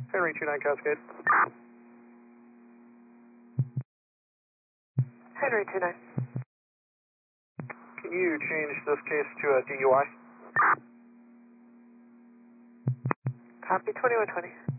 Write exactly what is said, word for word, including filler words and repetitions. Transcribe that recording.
Henry two nine Cascade. Henry two nine. Can you change this case to a D U I? Copy twenty-one twenty.